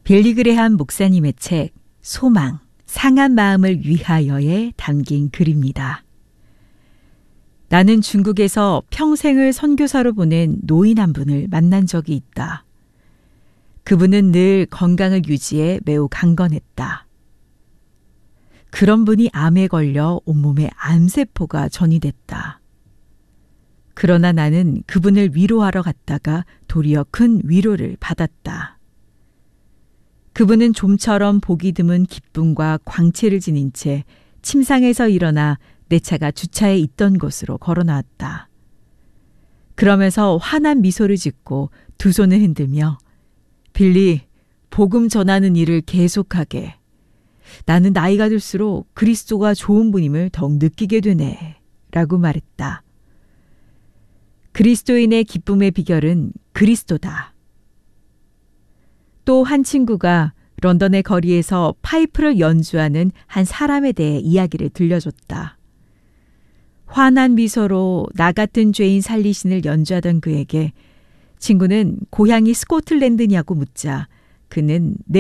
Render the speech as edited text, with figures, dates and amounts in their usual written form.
빌리 그레함 목사님의 책 소망, 상한 마음을 위하여에 담긴 글입니다. 나는 중국에서 평생을 선교사로 보낸 노인 한 분을 만난 적이 있다. 그분은 늘 건강을 유지해 매우 강건했다. 그런 분이 암에 걸려 온몸에 암세포가 전이됐다. 그러나 나는 그분을 위로하러 갔다가 도리어 큰 위로를 받았다. 그분은 좀처럼 보기 드문 기쁨과 광채를 지닌 채 침상에서 일어나 내 차가 주차해 있던 곳으로 걸어 나왔다. 그러면서 환한 미소를 짓고 두 손을 흔들며 빌리, 복음 전하는 일을 계속하게. 나는 나이가 들수록 그리스도가 좋은 분임을 더욱 느끼게 되네. 라고 말했다. 그리스도인의 기쁨의 비결은 그리스도다. 또 한 친구가 런던의 거리에서 파이프를 연주하는 한 사람에 대해 이야기를 들려줬다. 환한 미소로 나 같은 죄인 살리신을 연주하던 그에게 친구는 고향이 스코틀랜드냐고 묻자 그는 내